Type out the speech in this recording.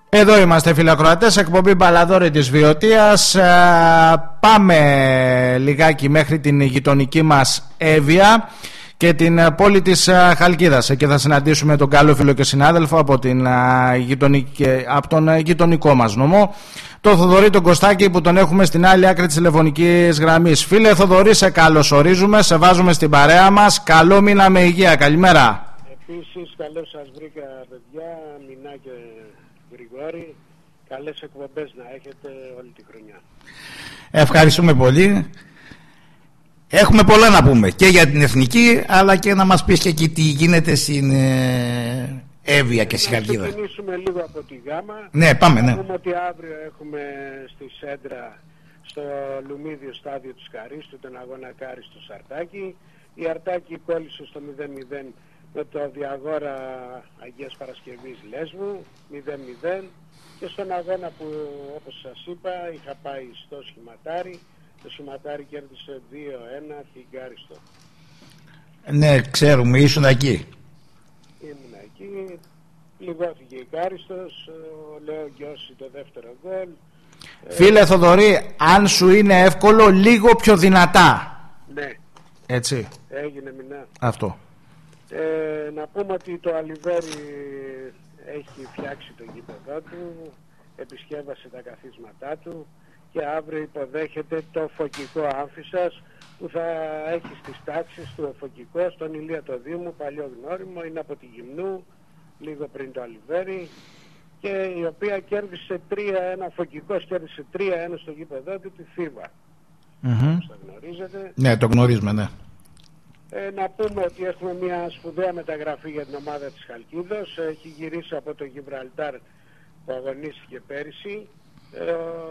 Εδώ είμαστε, φίλοι ακροατές, εκπομπή Μπαλαδόρη της Βιωτίας. Πάμε λιγάκι μέχρι την γειτονική μας Εύβοια και την πόλη της Χαλκίδας. Εκεί θα συναντήσουμε τον καλό φίλο και συνάδελφο από τον γειτονικό μας νομό, τον Θοδωρή τον Κωστάκη, που τον έχουμε στην άλλη άκρη της τηλεφωνικής γραμμής. Φίλε Θοδωρή, σε καλωσορίζουμε, σε βάζουμε στην παρέα μας. Καλό μήνα με υγεία, καλημέρα. Επίσης, καλώς σας βρήκα, παιδιά, Μινά και Γρηγόρη. Καλές εκπομπές να έχετε όλη τη χρονιά. Ευχαριστούμε πολύ. Έχουμε πολλά να πούμε και για την εθνική, αλλά και να μας πεις και εκεί τι γίνεται στην Εύβοια και στη Χαλκίδα. Να ξεκινήσουμε λίγο από τη Γάμα. Ναι, πάμε, ναι. Να πούμε ότι αύριο έχουμε στη Σέντρα, στο Λουμίδιο στάδιο της Καρίστου, τον αγώνα Κάρι στο Σαρτάκι. Η Αρτάκη κόλλησε στο 0-0 με το Διαγόρα Αγίας Παρασκευής Λέσβου, 0-0. Και στον αγώνα που, όπως σας είπα, είχα πάει στο Σχηματάρι. Το Σχηματάρι κέρδισε 2-1 την Κάριστο. Ναι, ξέρουμε, ήσουν εκεί. Ήμουν εκεί. Λιγώθηκε η Κάριστος, ο Λέο Γκιώση το δεύτερο γκολ. Φίλε Θοδωρή, αν σου είναι εύκολο, λίγο πιο δυνατά. Ναι. Έτσι. Έγινε, Μινά. Αυτό. Να πούμε ότι το Αλιβέρι έχει φτιάξει το γήπεδό του, επισκέβασε τα καθίσματά του και αύριο υποδέχεται το Φωκικό Άμφισσας, που θα έχει στις τάξεις του Φωκικό στον Ηλία το Δήμου, παλιό γνώριμο, είναι από τη Γυμνού, λίγο πριν το Αλιβέρι, και η οποία κέρδισε 3-1, Φωκικός κέρδισε 3-1 στο γήπεδό του τη Θήβα. Το γνωρίζετε. Ναι, το γνωρίζουμε, ναι. Να πούμε ότι έχουμε μια σπουδαία μεταγραφή για την ομάδα της Χαλκίδος. Έχει γυρίσει από το Γιβραλτάρ που αγωνίστηκε πέρυσι.